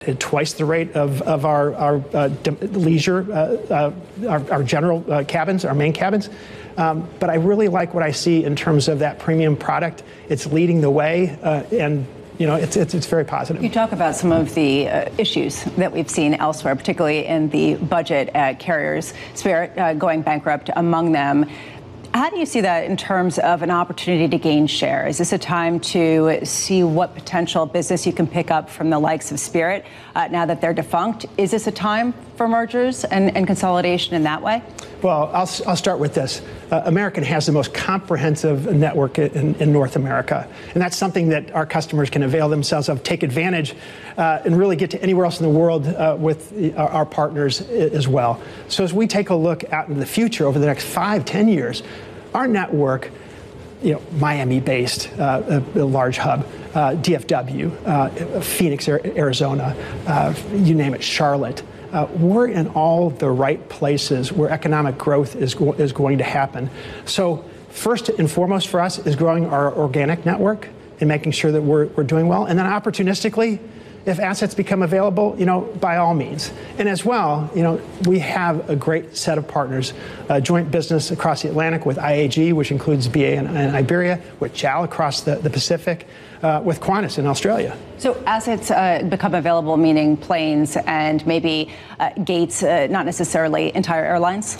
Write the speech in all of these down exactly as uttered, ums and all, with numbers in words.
at twice the rate of, of our, our uh, leisure, uh, uh, our, our general uh, cabins, our main cabins. Um, but I really like what I see in terms of that premium product. It's leading the way, uh, and you know, it's, it's, it's very positive. You talk about some of the uh, issues that we've seen elsewhere, particularly in the budget uh, carriers, Spirit uh, going bankrupt among them. How do you see that in terms of an opportunity to gain share? Is this a time to see what potential business you can pick up from the likes of Spirit uh, now that they're defunct? Is this a time for mergers and, and consolidation in that way? Well, I'll, I'll start with this. Uh, American has the most comprehensive network in, in North America. And that's something that our customers can avail themselves of, take advantage, uh, and really get to anywhere else in the world uh, with our, our partners as well. So as we take a look out into the future over the next five, ten years, our network, you know, Miami-based, uh, a, a large hub, uh, D F W, uh, Phoenix, Arizona, uh, you name it, Charlotte. Uh, we're in all the right places where economic growth is, go is going to happen. So first and foremost for us is growing our organic network and making sure that we're, we're doing well. And then opportunistically, if assets become available, you know, by all means. And as well, you know, we have a great set of partners, uh, joint business across the Atlantic with I A G, which includes B A and, and Iberia, with J A L across the, the Pacific, uh, with Qantas in Australia. So assets uh, become available, meaning planes and maybe uh, gates, uh, not necessarily entire airlines?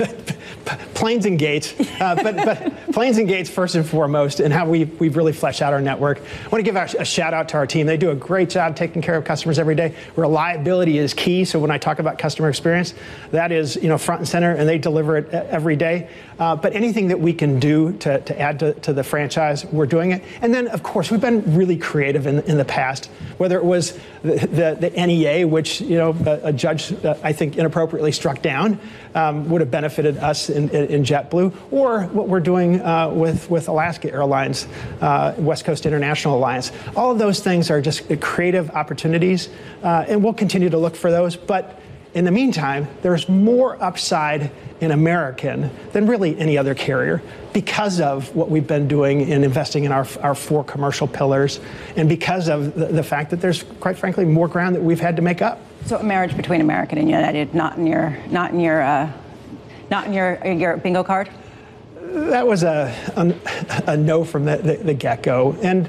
Planes and gates, uh, but, but planes and gates first and foremost, and how we, we've really fleshed out our network. I want to give a, a shout out to our team. They do a great job taking care of customers every day. Reliability is key, so when I talk about customer experience, that is, you know, front and center, and they deliver it every day. Uh, but anything that we can do to, to add to, to the franchise, we're doing it. And then, of course, we've been really creative in, in the past, whether it was the, the, the N E A, which, you know, a, a judge, uh, I think, inappropriately struck down, um, would have benefited us in, in, in JetBlue, or what we're doing uh, with, with Alaska Airlines, uh, West Coast International Alliance. All of those things are just creative opportunities, uh, and we'll continue to look for those. But in the meantime, there's more upside in American than really any other carrier because of what we've been doing in investing in our, our four commercial pillars, and because of the, the fact that there's, quite frankly, more ground that we've had to make up. So a marriage between American and United, not in your, not in your, uh, not in your, your bingo card? That was a, a, a no from the, the, the get-go. And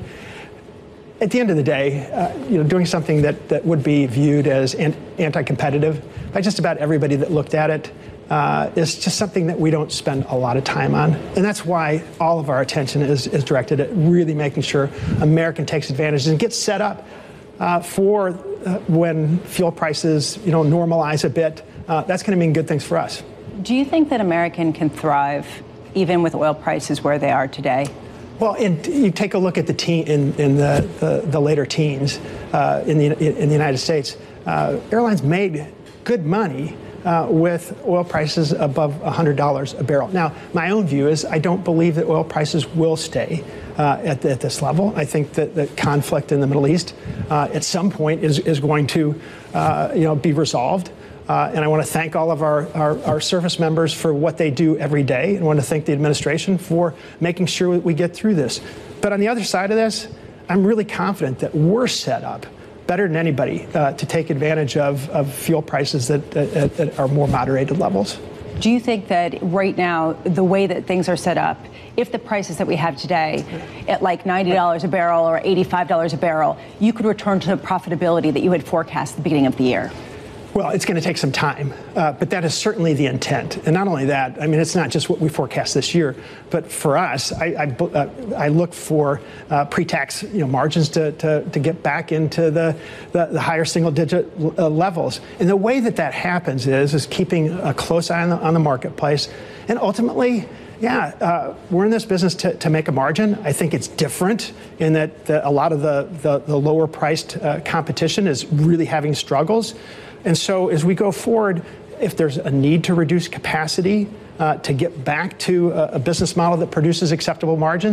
at the end of the day, uh, you know, doing something that, that would be viewed as an, anti-competitive by just about everybody that looked at it uh, is just something that we don't spend a lot of time on. And that's why all of our attention is, is directed at really making sure American takes advantage and gets set up uh, for uh, when fuel prices, you know, normalize a bit. Uh, that's going to mean good things for us. Do you think that American can thrive even with oil prices where they are today? Well, and you take a look at the teen in, in the, the, the later teens uh, in the in the United States. Uh, airlines made good money uh, with oil prices above one hundred dollars a barrel. Now, my own view is I don't believe that oil prices will stay uh, at, at this level. I think that the conflict in the Middle East uh, at some point is is going to uh, you know be resolved. Uh, and I want to thank all of our, our, our service members for what they do every day. And I want to thank the administration for making sure that we get through this. But on the other side of this, I'm really confident that we're set up better than anybody uh, to take advantage of, of fuel prices that, that, that are more moderated levels. Do you think that right now, the way that things are set up, if the prices that we have today at like ninety dollars a barrel or eighty-five dollars a barrel, you could return to the profitability that you had forecast at the beginning of the year? Well, it's going to take some time, uh, but that is certainly the intent. And not only that, I mean, it's not just what we forecast this year, but for us, I, I, uh, I look for uh, pre-tax, you know, margins to, to, to get back into the, the, the higher single-digit uh, levels. And the way that that happens is, is keeping a close eye on the, on the marketplace. And ultimately, yeah, uh, we're in this business to, to make a margin. I think it's different in that the, a lot of the, the, the lower-priced uh, competition is really having struggles. And so as we go forward, if there's a need to reduce capacity uh, to get back to a, a business model that produces acceptable margins,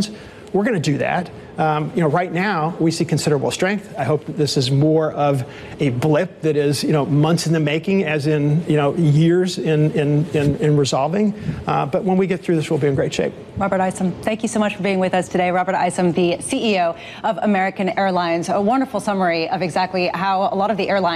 we're going to do that. Um, you know, right now we see considerable strength. I hope that this is more of a blip that is, you know, months in the making, as in, you know, years in in in, in resolving. Uh, but when we get through this, we'll be in great shape. Robert Isom, thank you so much for being with us today. Robert Isom, the C E O of American Airlines. A wonderful summary of exactly how a lot of the airlines